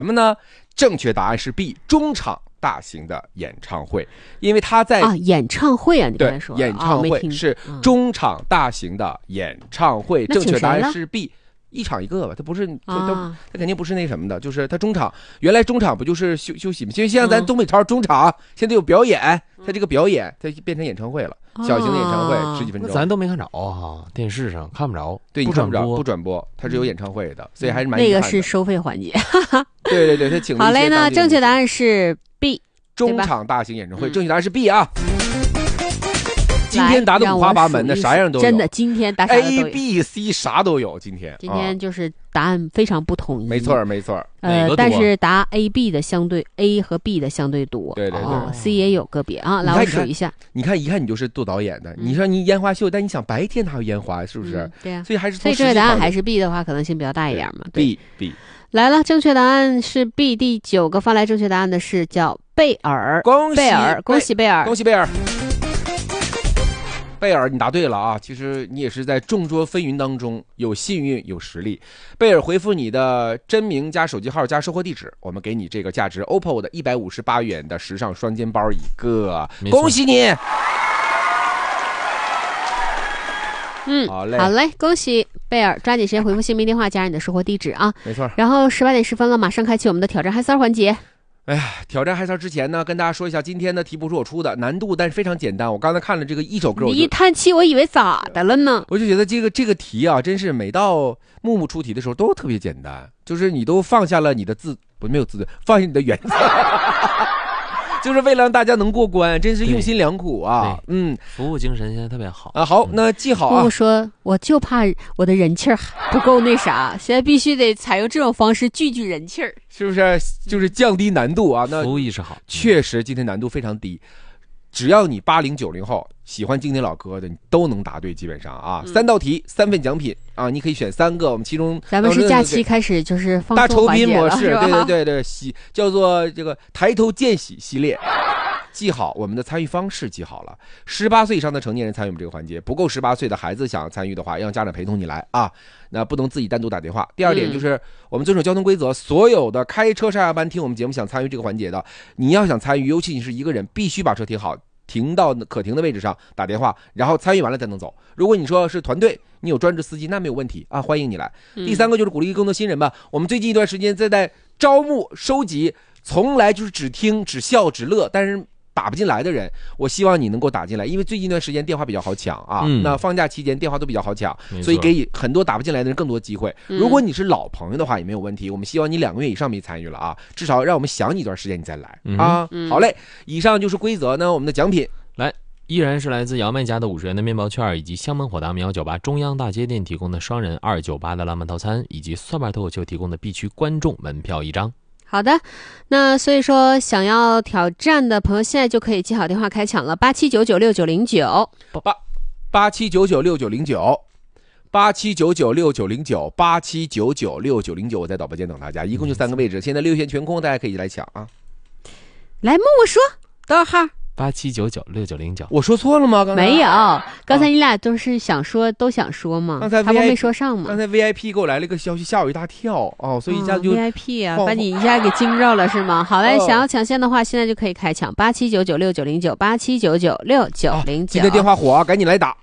什么呢？正确答案是 B， 中场大型的演唱会，因为他在演唱会啊，你刚才说演唱会是中场大型的演唱会，正确答案是 B。一场一个吧，它不是它肯定不是那什么的，就是它中场原来中场不就是休息吗？就像咱东北超中场现在有表演，它这个表演它变成演唱会了，小型的演唱会10几分钟， 咱都没看着哈，电视上看不着， 对，你看不着，不转播，它是有演唱会的，所以还是蛮那个是收费环节。 对，他请了好嘞，那正确答案是 B， 中场大型演唱会，正确答案是 B 啊。今天答的五花八门的，啥样都有。 真的，今天答啥都有 A、B、C 啥都有。今天就是答案非常不统一。 没错。 但是答 A、B 的相对 A 和 B 的相对多。 对 ，C 也有个别啊。来，我数一下。 你看，一看你就是做导演的。你说你烟花秀，但你想白天哪有烟花，是不是？ 对呀。 所以还是所以正确答案还是 B 的话，可能性比较大一点嘛。 B。 来了，正确答案是 B。第9个发来正确答案的是叫贝尔。 恭喜贝尔。 贝尔，你答对了啊！其实你也是在众说纷纭当中有幸运有实力。贝尔回复你的真名加手机号加收货地址，我们给你这个价值 OPPO 的158元的时尚双肩包一个，恭喜你！好嘞， 恭喜贝尔，抓紧时间回复姓名电话加上你的收货地址啊！ 没错。 然后18点10分了，马上开启我们的挑战嗨三环节。 哎呀，挑战嗨三之前呢，跟大家说一下，今天的题不是我出的，难度但是非常简单。我刚才看了这个一首歌， 你一叹气，我以为咋的了呢？ 我就觉得这个题啊，真是每到木木出题的时候都特别简单，就是你都放下了你的没有自放下你的原则。就是为了让大家能过关，真是用心良苦啊！ 服务精神现在特别好啊。好，那记好啊。 我说，我就怕我的人气儿不够那啥，现在必须得采用这种方式聚人气儿， 是不是？就是降低难度啊。那服务意识好， 确实今天难度非常低。只要你80、90后喜欢经典老歌的，你都能答对，基本上啊。3道题，3份奖品啊，你可以选3个。我们其中咱们是假期开始就是放大酬宾模式， 对， 叫做这个抬头见喜系列。记好我们的参与方式，记好了。18岁以上的成年人参与我们这个环节，不够18岁的孩子想参与的话，让家长陪同你来啊。那不能自己单独打电话。第二点就是我们遵守交通规则，所有的开车上下班听我们节目想参与这个环节的，你要想参与，尤其你是一个人，必须把车停好，停到可停的位置上打电话，然后参与完了才能走。如果你说是团队，你有专职司机，那没有问题啊，欢迎你来。第3个就是鼓励更多新人吧。我们最近一段时间在招募收集，从来就是只听只笑只乐，但是打不进来的人，我希望你能够打进来，因为最近一段时间电话比较好抢啊。那放假期间电话都比较好抢，所以给很多打不进来的人更多机会。如果你是老朋友的话也没有问题，我们希望你2个月以上没参与了啊，至少让我们想你一段时间你再来啊。好嘞，以上就是规则呢。我们的奖品来依然是来自姚麦家的50元的面包券，以及香门火大苗酒吧中央大街店提供的双人298的浪漫套餐，以及蒜瓣脱口秀提供的 B 区观众门票1张。 好的，那所以说想要挑战的朋友现在就可以记好电话开抢了，87996909 87996909 87996909 87996909，我在导播间等大家，一共就3个位置，现在6线全空，大家可以来抢啊。 来默默说多少号 ？87996909， 我说错了吗？刚才没有，刚才你俩都是都想说嘛， 刚才他们没说上嘛。 刚才 VIP 给我来了一个消息，吓我一大跳哦，所以一下就 VIP 啊，把你一下给惊着了是吗？好嘞，想要抢先的话，现在就可以开抢87996909 87996909。 今天电话火啊，赶紧来打。